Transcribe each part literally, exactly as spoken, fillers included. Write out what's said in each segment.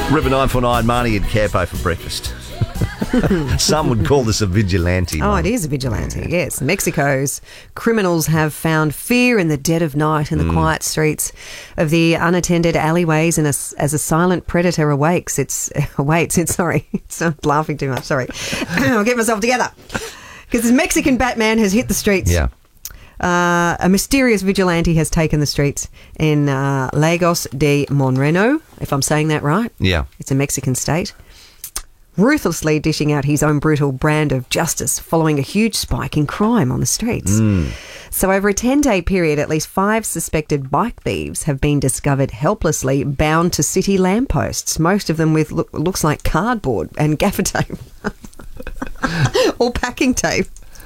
River nine four nine, Marnie and Campo for breakfast. Some would call this a vigilante. Oh, Mum. it is a vigilante, yes. Mexico's criminals have found fear in the dead of night in the mm. quiet streets of the unattended alleyways, and as, as a silent predator awakes, it's awaits. It's sorry, it's I'm laughing too much. Sorry, I'll get myself together because this Mexican Batman has hit the streets. Yeah. Uh, a mysterious vigilante has taken the streets in uh, Lagos de Moreno, if I'm saying that right. Yeah. It's a Mexican state. Ruthlessly dishing out his own brutal brand of justice following a huge spike in crime on the streets. Mm. So over a ten-day period, at least five suspected bike thieves have been discovered helplessly bound to city lampposts, most of them with look, looks like cardboard and gaffer tape or packing tape.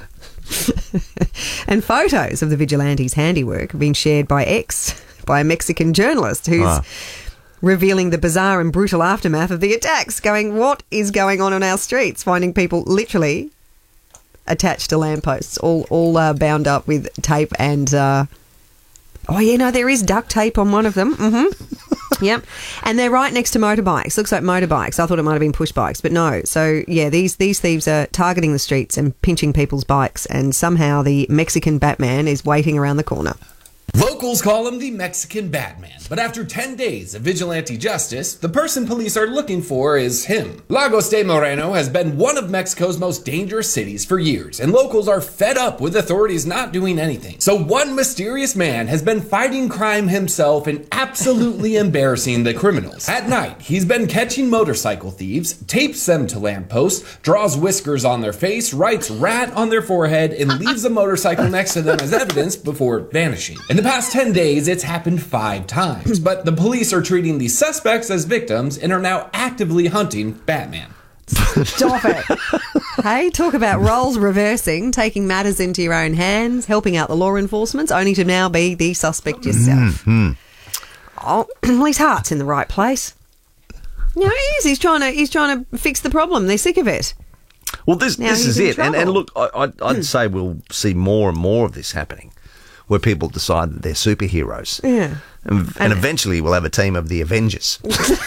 And photos of the vigilante's handiwork have been shared by X, by a Mexican journalist who's Ah. revealing the bizarre and brutal aftermath of the attacks, going, what is going on on our streets? Finding people literally attached to lampposts, all all uh, bound up with tape and... Uh, oh, yeah, no, there is duct tape on one of them. Mm-hmm. Yep. And they're right next to motorbikes. Looks like motorbikes. I thought it might have been push bikes, but no. So, yeah, these, these thieves are targeting the streets and pinching people's bikes, and somehow the Mexican Batman is waiting around the corner. Locals call him the Mexican Batman, but after ten days of vigilante justice, the person police are looking for is him. Lagos de Moreno has been one of Mexico's most dangerous cities for years, and locals are fed up with authorities not doing anything. So one mysterious man has been fighting crime himself and absolutely embarrassing the criminals. At night, he's been catching motorcycle thieves, tapes them to lampposts, draws whiskers on their face, writes rat on their forehead, and leaves a motorcycle next to them as evidence before vanishing. In the past ten days, it's happened five times, but the police are treating the suspects as victims and are now actively hunting Batman. Stop it. Hey, talk about roles reversing, taking matters into your own hands, helping out the law enforcement, only to now be the suspect yourself. Mm-hmm. Oh, well, his heart's in the right place. No, he is. He's trying to. He's trying to fix the problem. They're sick of it. Well, this Now this he's is in it, and and trouble. look, I, I'd, I'd say we'll see more and more of this happening, where people decide that they're superheroes. Yeah. And, and, And- eventually we'll have a team of the Avengers.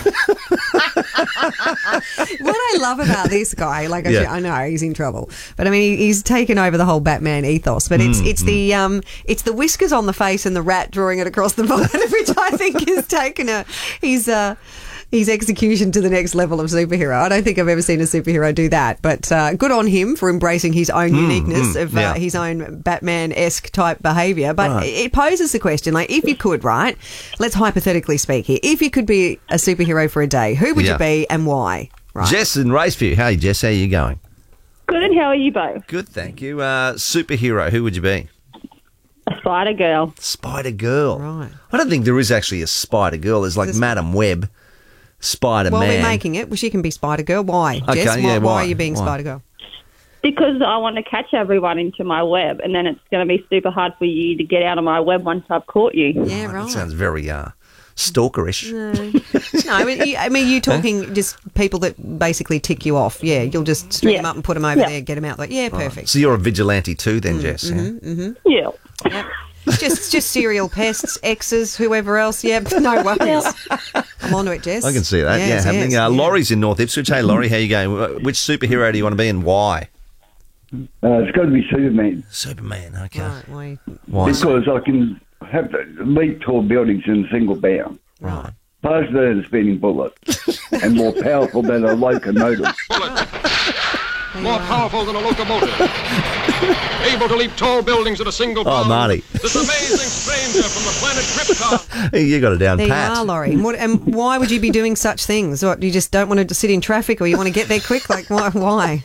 What I love about this guy, like I, Yeah. said, I know he's in trouble, but I mean he, he's taken over the whole Batman ethos. But it's Mm, it's the um it's the whiskers on the face and the rat drawing it across the body, which I think has taken a his uh his execution to the next level of superhero. I don't think I've ever seen a superhero do that, but uh, good on him for embracing his own uniqueness mm, of uh, yeah. his own Batman-esque type behaviour. But Right. it poses the question, like, if you could, right? Let's hypothetically speak here. If you could be a superhero for a day, who would Yeah. you be and why? Right. Jess in Raceview. Hey, Jess, how you going? Good, how are you both? Good, thank you. Uh, superhero, who would you be? A Spider Girl. Spider Girl. Right. I don't think there is actually a Spider Girl. There's like There's- Madam Web, Spider Well, Man. we're making it. Well, she can be Spider-Girl. Why? Okay, Jess, why, yeah, why why? are you being Why? Spider-Girl? Because I want to catch everyone into my web, and then it's going to be super hard for you to get out of my web once I've caught you. Yeah, Oh, right. That sounds very uh, stalkerish. No, I mean, you, I mean, you talking just people that basically tick you off. Yeah, you'll just string Yeah. them up and put them over Yeah. there, get them out. Like, yeah, perfect. So you're a vigilante too, then, Jess? yeah? Mm-hmm. Yeah. Yep. Just, just serial pests, exes, whoever else. Yeah, no worries. I'm onto it, Jess. I can see that. Yes, yeah, happening. yes, Uh, yeah. Laurie in North Ipswich. Hey, Laurie, how you going? Wh- Which superhero do you want to be and why? Uh, it's got to be Superman Superman. Okay. Right, why? Why? because I can have to leap tall buildings in a single bound, Right. faster than a speeding bullet, and more powerful than a locomotive. More powerful than a locomotive. Able to leap tall buildings at a single Oh, bound. Marty. This amazing stranger from the planet Krypton. Hey, you got it down There pat. you are, Laurie. And, what, and why would you be doing such things? What, you just don't want to sit in traffic, or you want to get there quick? Like, why? Why?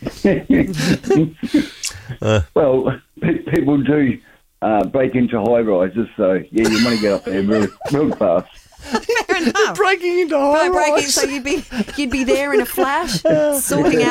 Well, pe- people do uh, break into high rises, so yeah, you want to get up there real, real fast. Fair enough. Breaking into By high breaking, rise. so you'd be you'd be there in a flash, sorting out